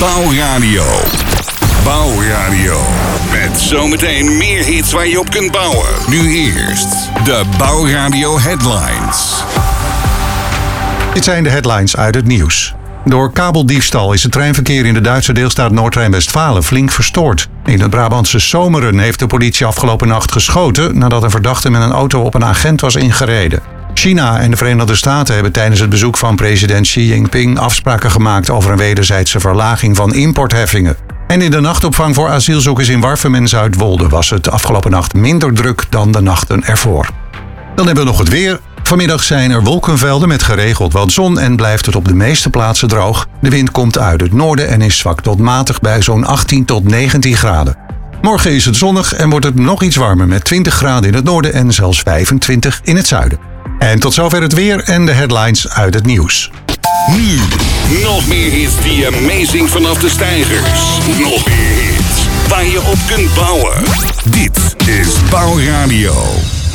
Bouwradio. Bouwradio. Met zometeen meer hits waar je op kunt bouwen. Nu eerst de Bouwradio headlines. Dit zijn de headlines uit het nieuws. Door kabeldiefstal is het treinverkeer in de Duitse deelstaat Noord-Rijn-Westfalen flink verstoord. In het Brabantse Zomeren heeft de politie afgelopen nacht geschoten nadat een verdachte met een auto op een agent was ingereden. China en de Verenigde Staten hebben tijdens het bezoek van president Xi Jinping afspraken gemaakt over een wederzijdse verlaging van importheffingen. En in de nachtopvang voor asielzoekers in Warffum en Zuidwolde was het afgelopen nacht minder druk dan de nachten ervoor. Dan hebben we nog het weer. Vanmiddag zijn er wolkenvelden met geregeld wat zon en blijft het op de meeste plaatsen droog. De wind komt uit het noorden en is zwak tot matig bij zo'n 18 tot 19 graden. Morgen is het zonnig en wordt het nog iets warmer met 20 graden in het noorden en zelfs 25 in het zuiden. En tot zover het weer en de headlines uit het nieuws. Nu, nog meer hits die amazing vanaf de stijgers. Nog meer hits waar je op kunt bouwen. Dit is Bouwradio.